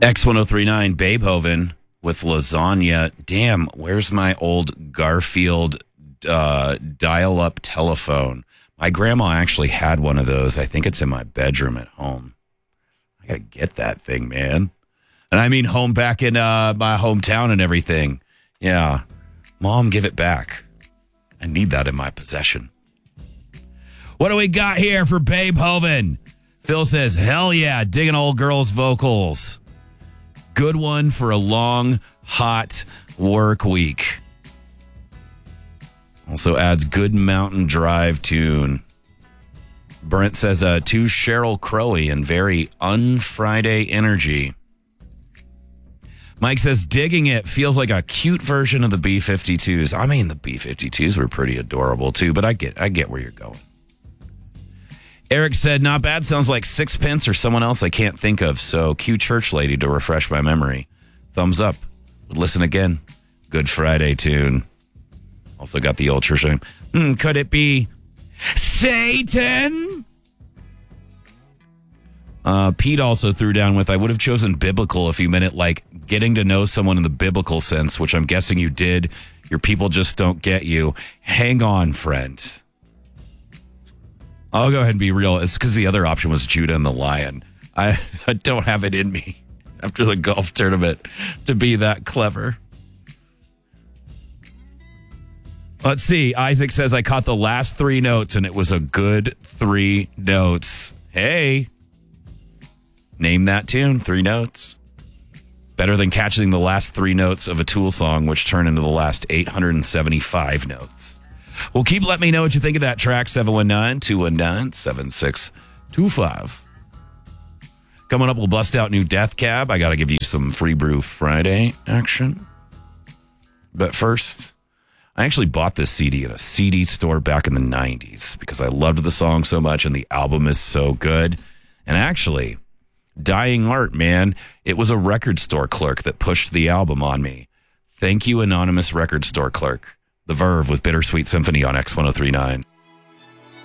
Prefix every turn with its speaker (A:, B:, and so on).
A: X1039, Beethoven with lasagna. Damn, where's my old Garfield dial-up telephone? My grandma actually had one of those. I think it's in my bedroom at home. I got to get that thing, man. And I mean home back in my hometown and everything. Yeah. Mom, give it back. I need that in my possession. What do we got here for Beethoven? Phil says, hell yeah, digging old girls' vocals. Good one for a long, hot work week. Also adds good mountain drive tune. Brent says, to Sheryl Crow and very un-Friday energy. Mike says, digging it, feels like a cute version of the B-52s. I mean, the B-52s were pretty adorable too, but I get where you're going. Eric said, not bad. Sounds like Sixpence or someone else I can't think of. So cue Church Lady to refresh my memory. Thumbs up. Listen again. Good Friday tune. Also got the old church name. Could it be Satan? Pete also threw down with, I would have chosen biblical if you meant it like getting to know someone in the biblical sense, which I'm guessing you did. Your people just don't get you. Hang on, friend. I'll go ahead and be real. It's because the other option was Judah and the Lion. I don't have it in me after the golf tournament to be that clever. Let's see. Isaac says, I caught the last 3 notes and it was a good 3 notes. Hey, name that tune. 3 notes. Better than catching the last 3 notes of a Tool song, which turned into the last 875 notes. Well, let me know what you think of that track. 719-219-7625. Coming up, we'll bust out new Death Cab. I got to give you some Free Brew Friday action. But first, I actually bought this CD at a CD store back in the 90s because I loved the song so much and the album is so good. And actually, Dying Art, man, it was a record store clerk that pushed the album on me. Thank you, anonymous record store clerk. The Verve with Bittersweet Symphony on X1039.